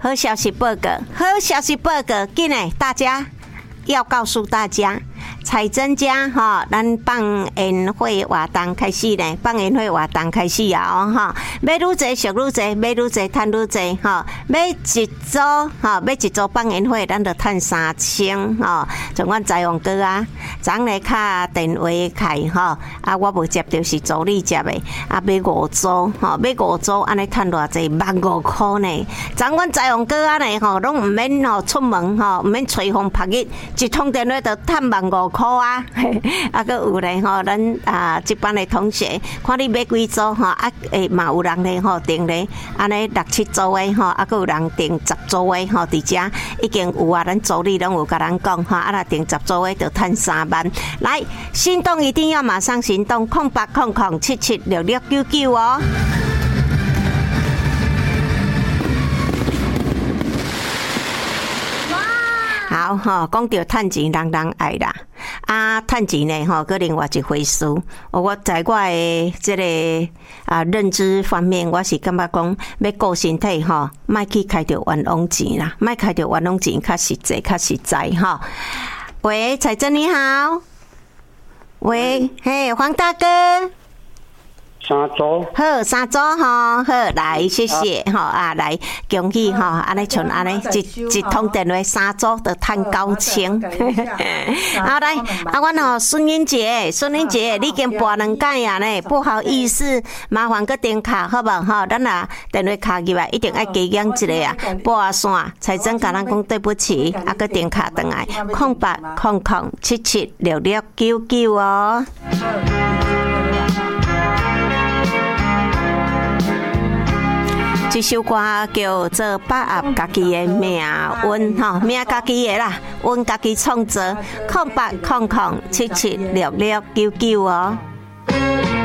好消息报告，好消息报告，紧嘞！大家要告诉大家，彩珍家哈，咱放烟火活动开始呢，放烟火活动开始啊哈，买愈侪俗愈侪，买愈侪赚愈侪哈，买一组哈，买一组放烟火，咱就赚3000哈。像阮财王哥啊，昨咧敲电话开哈，啊我无接到是助理接的，啊买5组哈，买5组安尼赚偌济，15,000块呢。昨阮财王哥啊呢吼，拢毋免吼出门吼，毋免吹风晒日，一通电话就赚15,000块啊！啊，佮有咧吼，咱这班的同学，看你买几组吼，啊嘛有人咧吼订咧，安尼6、7组的吼，啊佮有人订10组的吼，伫遮已经有啊，咱助理拢有甲咱讲吼，啊若订10组的就赚3万。来，心动一定要马上行动，0800776699哦。好吼，讲到趁钱，人人爱啦。啊，趁钱呢吼，搁另外一回事。我在我的这个认知方面，我是感觉讲要顾身体吼，莫去开着冤枉钱啦，莫开着冤枉钱，较实际，较实在哈。喂，彩珍你好。喂，嘿，黄大哥。 3组， 好，3组吼，好，来，谢谢吼啊，来，恭喜吼，安尼像安尼一通电话3组就赚9000。好来，啊，阮吼孙英杰，你已经拨2届啊呢，不好意思，麻烦个电卡好无吼，咱啊电话卡入来一定要加减一个啊，拨啊线，彩珍甲咱讲对不起，啊个电卡转来0800776699哦。这首歌叫做把握家己的命运吼，命家己的啦，运家己创造，0800776699哦。